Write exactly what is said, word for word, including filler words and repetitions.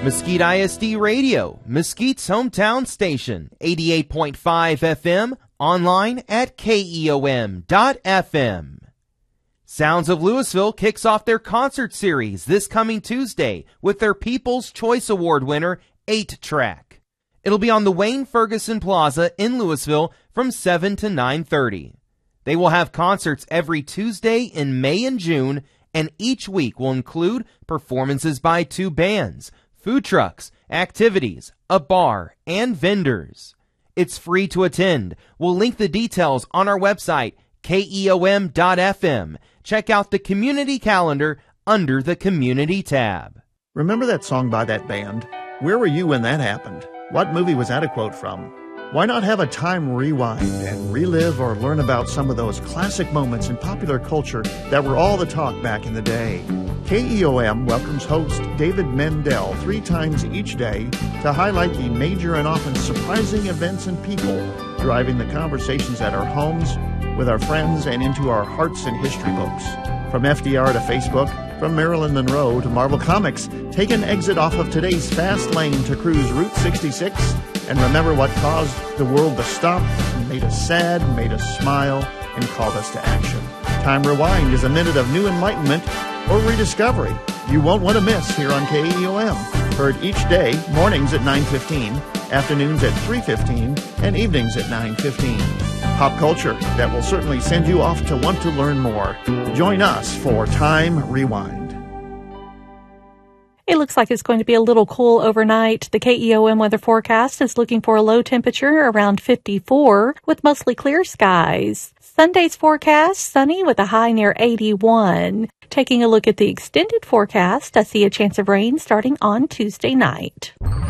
Mesquite I S D Radio, Mesquite's hometown station, eighty-eight point five F M, online at K E O M dot F M. Sounds of Louisville kicks off their concert series this coming Tuesday with their People's Choice Award winner, eight track. It'll be on the Wayne Ferguson Plaza in Louisville from seven to nine thirty. They will have concerts every Tuesday in May and June, and each week will include performances by two bands, food trucks, activities, a bar, and vendors. It's free to attend. We'll link the details on our website, K E O M dot F M. Check out the community calendar under the community tab. Remember that song by that band? Where were you when that happened? What movie was that a quote from? Why not have a time rewind and relive or learn about some of those classic moments in popular culture that were all the talk back in the day? K E O M welcomes host David Mendel three times each day to highlight the major and often surprising events and people driving the conversations at our homes, with our friends, and into our hearts and history books. From F D R to Facebook, from Marilyn Monroe to Marvel Comics, take an exit off of today's fast lane to cruise Route sixty-six and remember what caused the world to stop, made us sad, made us smile, and called us to action. Time Rewind is a minute of new enlightenment or rediscovery you won't want to miss here on K E O M. Heard each day, mornings at nine fifteen, afternoons at three fifteen, and evenings at nine fifteen. Pop culture that will certainly send you off to want to learn more. Join us for Time Rewind. It looks like it's going to be a little cool overnight. The K E O M weather forecast is looking for a low temperature around fifty-four with mostly clear skies. Sunday's forecast, sunny with a high near eighty-one. Taking a look at the extended forecast, I see a chance of rain starting on Tuesday night.